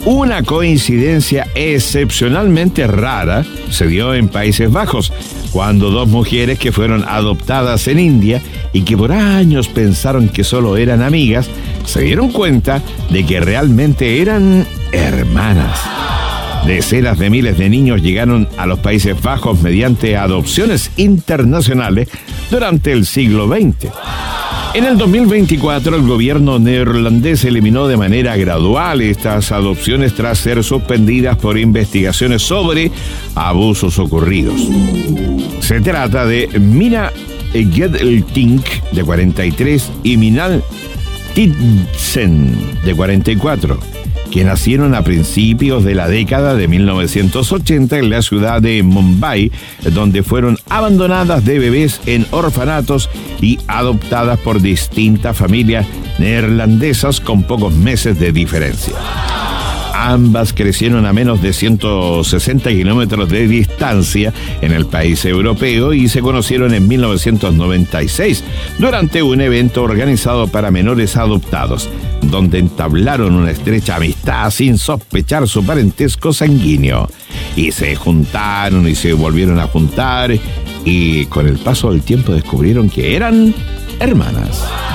Una coincidencia excepcionalmente rara se dio en Países Bajos, cuando dos mujeres que fueron adoptadas en India y que por años pensaron que solo eran amigas, se dieron cuenta de que realmente eran hermanas. Decenas de miles de niños llegaron a los Países Bajos mediante adopciones internacionales durante el siglo XX. En el 2024, el gobierno neerlandés eliminó de manera gradual estas adopciones tras ser suspendidas por investigaciones sobre abusos ocurridos. Se trata de Mina Gedeltink, de 43, y Minal Tidsen, de 44, que nacieron a principios de la década de 1980 en la ciudad de Mumbai, donde fueron abandonadas de bebés en orfanatos y adoptadas por distintas familias neerlandesas con pocos meses de diferencia. Ambas crecieron a menos de 160 kilómetros de distancia en el país europeo y se conocieron en 1996 durante un evento organizado para menores adoptados, donde entablaron una estrecha amistad sin sospechar su parentesco sanguíneo. Y se juntaron y se volvieron a juntar y con el paso del tiempo descubrieron que eran hermanas.